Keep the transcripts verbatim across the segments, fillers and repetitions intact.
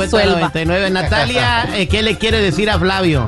resuelva. noventa y nueve. Natalia, eh, ¿qué le quiere decir a Flavio?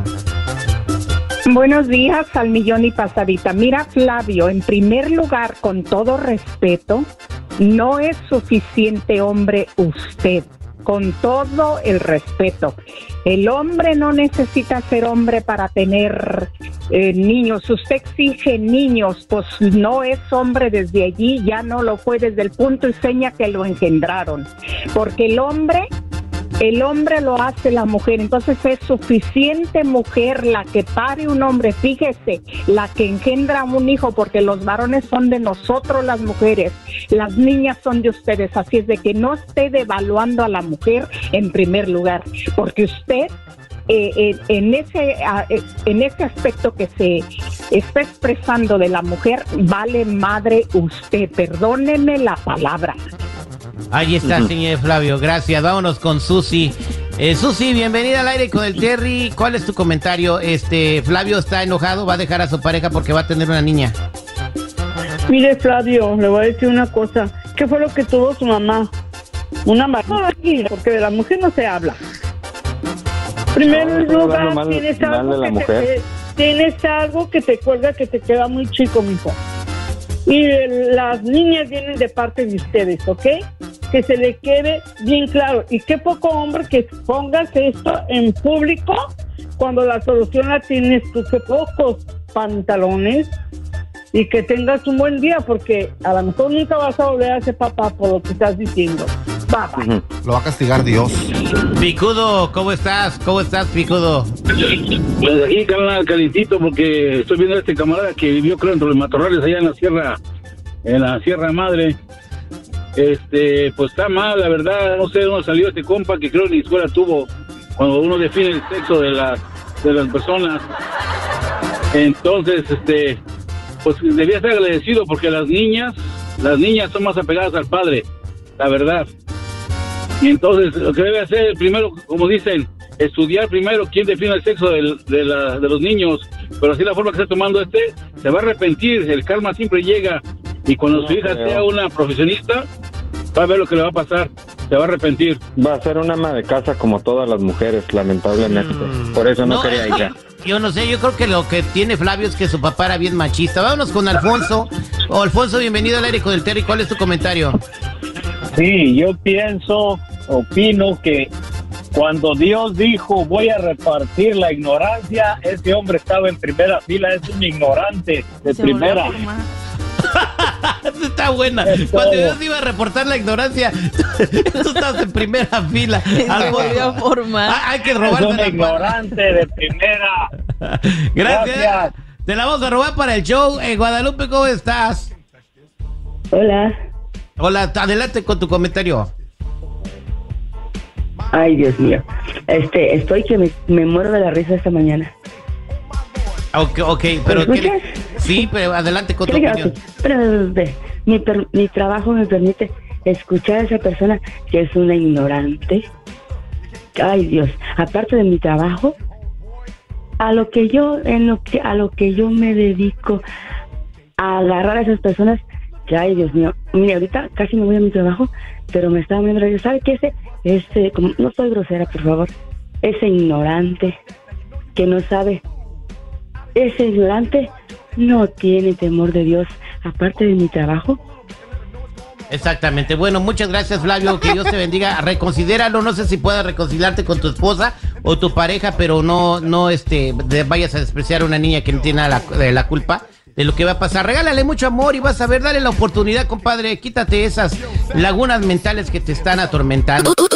Buenos días al millón y pasadita. Mira, Flavio, en primer lugar, con todo respeto, no es suficiente hombre usted. Con todo el respeto. El hombre no necesita ser hombre para tener eh, niños. Usted exige niños, pues no es hombre desde allí, ya no lo fue desde el punto y seña que lo engendraron. Porque el hombre, el hombre lo hace la mujer. Entonces es suficiente mujer la que pare un hombre. Fíjese, la que engendra un hijo, porque los varones son de nosotros las mujeres. Las niñas son de ustedes, así es de que no esté devaluando a la mujer en primer lugar, porque usted eh, eh, en ese eh, en ese aspecto que se está expresando de la mujer, vale madre usted, perdóneme la palabra. Ahí está, uh-huh. Señor Flavio, gracias. Vámonos con Susi. Eh, Susi, bienvenida al aire con el Terry. ¿Cuál es tu comentario? Este, Flavio está enojado, va a dejar a su pareja porque va a tener una niña. Mire, Flavio, le voy a decir una cosa. ¿Qué fue lo que tuvo su mamá? Una mamá, porque de la mujer no se habla. Primero no, lugar, mal, tienes, algo que te, tienes algo que te cuelga que te queda muy chico, mijo. Y el, las niñas vienen de parte de ustedes, ¿ok? Que se le quede bien claro. Y qué poco hombre que pongas esto en público cuando la solución la tienes tú. Qué pocos pantalones. Y que tengas un buen día, porque a lo mejor nunca vas a volver a ser papá por lo que estás diciendo. Bye, bye. Lo va a castigar Dios. Picudo, ¿cómo estás? ¿Cómo estás, Picudo? Pues aquí, carnal, calentito, porque estoy viendo a este camarada que vivió, creo, entre los matorrales allá en la sierra, en la Sierra Madre. Este, pues está mal, la verdad. No sé de dónde salió este compa que creo que ni escuela tuvo, cuando uno define el sexo de las, de las personas. Entonces, este... pues debía estar agradecido, porque las niñas, las niñas son más apegadas al padre, la verdad. Y entonces lo que debe hacer primero, como dicen, estudiar primero quién define el sexo de, de, la, de los niños, pero así la forma que está tomando este, se va a arrepentir, el karma siempre llega, y cuando no, su hija creo. sea una profesionista, va a ver lo que le va a pasar, se va a arrepentir. Va a ser una ama de casa como todas las mujeres, lamentablemente, mm. por eso no, no quería hija. Yo no sé, yo creo que lo que tiene Flavio es que su papá era bien machista. Vámonos con Alfonso. Oh, Alfonso, bienvenido al aire con el Terry. ¿Cuál es tu comentario? Sí, yo pienso, opino que cuando Dios dijo voy a repartir la ignorancia, ese hombre estaba en primera fila, es un ignorante de Se primera. Está buena. Cuando Dios iba a reportar la ignorancia, tú estabas en primera fila. Algo ah, hay que robar. Es un ignorante de primera. Gracias. Gracias. Te la vamos a robar para el show. Eh, Guadalupe, ¿cómo estás? Hola. Hola, adelante con tu comentario. Ay, Dios mío. Este, estoy que me, me muero de la risa esta mañana. Ok, ok, pero... ¿qué, sí, pero adelante con tu opinión. Pero, pero mi, per, mi trabajo me permite escuchar a esa persona que es una ignorante. Ay, Dios. Aparte de mi trabajo, a lo que yo, en lo que, a lo que yo me dedico, a agarrar a esas personas que, ay, Dios mío. Mira, ahorita casi me voy a mi trabajo, pero me estaba viendo, ¿sabe qué? Ese, ese, como, no soy grosera, por favor. Ese ignorante que no sabe... Ese ignorante no tiene temor de Dios, aparte de mi trabajo. Exactamente. Bueno, muchas gracias, Flavio. Que Dios te bendiga. Reconsidéralo. No sé si puedas reconciliarte con tu esposa o tu pareja, pero no, no, este, vayas a despreciar a una niña que no tiene nada la, de la culpa de lo que va a pasar. Regálale mucho amor y vas a ver, dale la oportunidad, compadre. Quítate esas lagunas mentales que te están atormentando.